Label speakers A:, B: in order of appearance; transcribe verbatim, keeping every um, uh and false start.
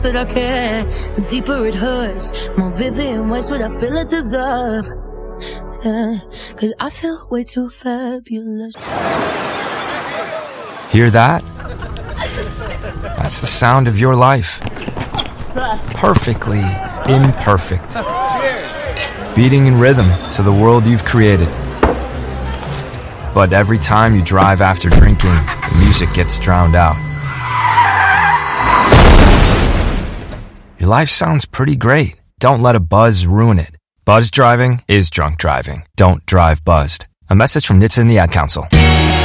A: that I care, the deeper it hurts. More vivid in ways what I feel I deserve. Yeah, cause I feel way too fabulous.
B: Hear that? That's the sound of your life. Perfectly imperfect. Beating in rhythm to the world you've created. But every time you drive after drinking, the music gets drowned out. Your life sounds pretty great. Don't let a buzz ruin it. Buzz driving is drunk driving. Don't drive buzzed. A message from N H T S A and the Ad Council.